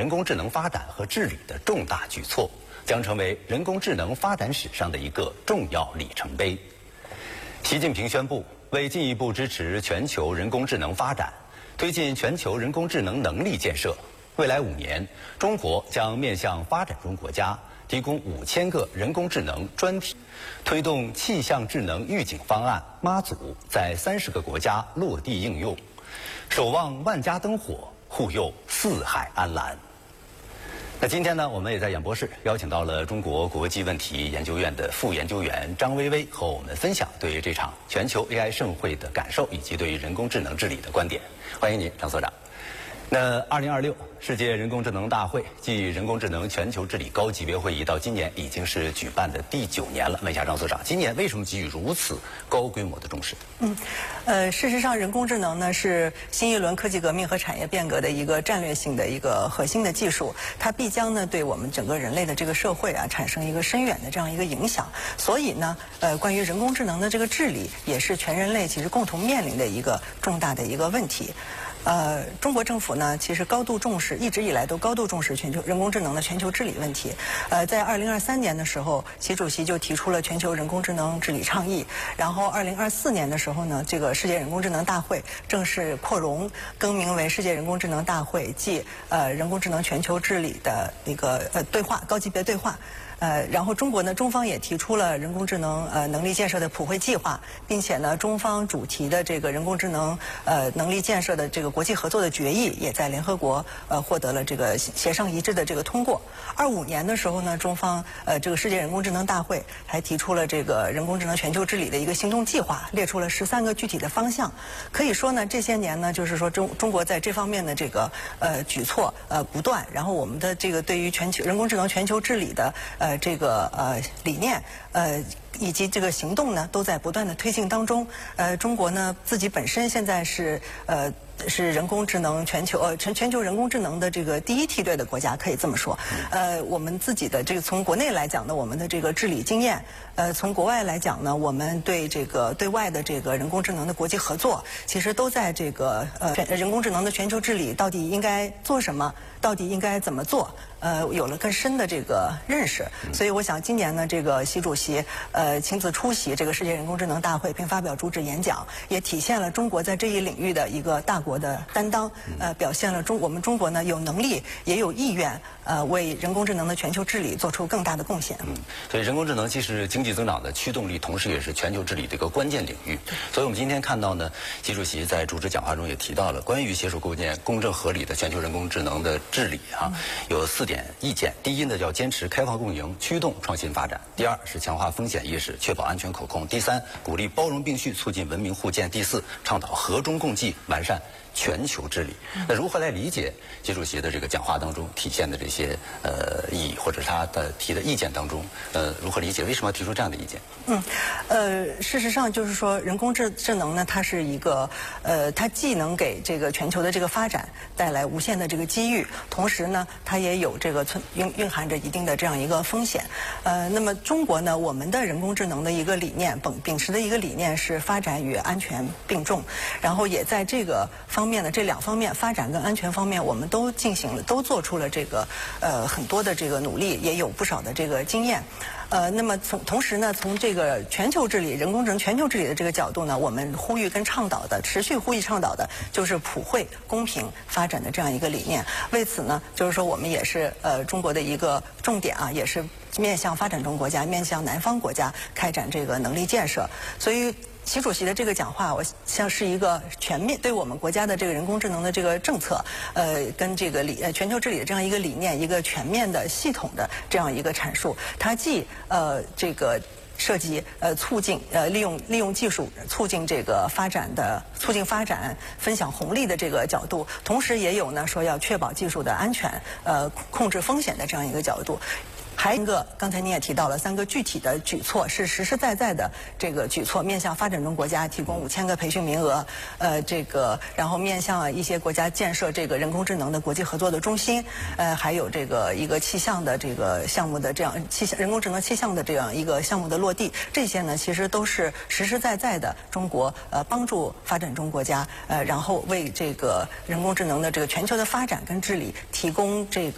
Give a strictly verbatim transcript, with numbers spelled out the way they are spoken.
人工智能发展和治理的重大举措，将成为人工智能发展史上的一个重要里程碑。习近平宣布，为进一步支持全球人工智能发展，推进全球人工智能能力建设，未来五年，中国将面向发展中国家提供五千个人工智能专题，推动气象智能预警方案妈祖在三十个国家落地应用，守望万家灯火，护佑四海安澜。那今天呢，我们也在演播室邀请到了中国国际问题研究院的副研究员张薇薇，和我们分享对于这场全球 A I 盛会的感受，以及对于人工智能治理的观点。欢迎您，张所长。那二零二六世界人工智能大会暨人工智能全球治理高级别会议到今年已经是举办的第九年了。问一下张所长，今年为什么给予如此高规模的重视？ 嗯，呃，事实上，人工智能呢是新一轮科技革命和产业变革的一个战略性的一个核心的技术，它必将呢对我们整个人类的这个社会啊产生一个深远的这样一个影响。所以呢，呃，关于人工智能的这个治理，也是全人类其实共同面临的一个重大的一个问题。呃，中国政府呢，其实高度重视，一直以来都高度重视全球人工智能的全球治理问题。呃，在二零二三年的时候，习主席就提出了全球人工智能治理倡议。然后二零二四年的时候呢，这个世界人工智能大会正式扩容，更名为世界人工智能大会暨呃人工智能全球治理的一个呃对话高级别对话。呃，然后中国呢，中方也提出了人工智能呃能力建设的普惠计划，并且呢，中方主题的这个人工智能呃能力建设的这个国际合作的决议，也在联合国呃获得了这个协商一致的这个通过。二五年的时候呢，中方呃这个世界人工智能大会还提出了这个人工智能全球治理的一个行动计划，列出了十三个具体的方向。可以说呢，这些年呢，就是说中中国在这方面的这个呃举措呃不断，然后我们的这个对于全球人工智能全球治理的呃。呃，这个呃理念，呃以及这个行动呢，都在不断的推进当中。呃，中国呢自己本身现在是呃是人工智能全球呃全全球人工智能的这个第一梯队的国家，可以这么说。呃，我们自己的这个从国内来讲呢，我们的这个治理经验，呃，从国外来讲呢，我们对这个对外的这个人工智能的国际合作，其实都在这个呃人工智能的全球治理到底应该做什么，到底应该怎么做。呃，有了更深的这个认识，所以我想今年呢，这个习主席呃亲自出席这个世界人工智能大会，并发表主旨演讲，也体现了中国在这一领域的一个大国的担当，呃，表现了中我们中国呢有能力也有意愿，呃，为人工智能的全球治理做出更大的贡献。 嗯，所以人工智能既是经济增长的驱动力，同时也是全球治理的一个关键领域。所以我们今天看到呢，习主席在主旨讲话中也提到了关于携手构建公正合理的全球人工智能的治理啊，有四点意见。第一呢，要坚持开放共赢，驱动创新发展；第二是强化风险意识，确保安全可控；第三，鼓励包容并蓄，促进文明互鉴；第四，倡导和衷共济，完善全球治理。那如何来理解习主席的这个讲话当中体现的这些呃意义，或者他的提的意见当中，呃，如何理解？为什么要提出这样的意见？ 嗯，呃，事实上就是说，人工智智能呢，它是一个呃，它既能给这个全球的这个发展带来无限的这个机遇，同时呢，它也有这个存蕴蕴含着一定的这样一个风险。呃，那么中国呢，我们的人工智能的一个理念，秉秉持的一个理念是发展与安全并重，然后也在这个方面呢，这两方面发展跟安全方面，我们都进行了，都做出了这个呃很多的这个努力，也有不少的这个经验。呃，那么从同时呢，从这个全球治理、人工智能全球治理的这个角度呢，我们呼吁跟倡导的，持续呼吁倡导的就是普惠、公平发展的这样一个理念。为此呢，就是说我们也是呃中国的一个重点啊，也是面向发展中国家、面向南方国家开展这个能力建设。所以习主席的这个讲话，我像是一个全面对我们国家的这个人工智能的这个政策，呃，跟这个理呃全球治理的这样一个理念，一个全面的、系统的这样一个阐述。它既呃这个涉及呃促进呃利用利用技术促进这个发展的促进发展分享红利的这个角度，同时也有呢说要确保技术的安全，呃控制风险的这样一个角度。还有一个，刚才您也提到了三个具体的举措，是实实在在的这个举措，面向发展中国家提供五千个培训名额，呃，这个然后面向一些国家建设这个人工智能的国际合作的中心，呃，还有这个一个气象的这个项目的这样气象人工智能气象的这样一个项目的落地，这些呢其实都是实实在在的中国呃帮助发展中国家呃然后为这个人工智能的这个全球的发展跟治理提供这个。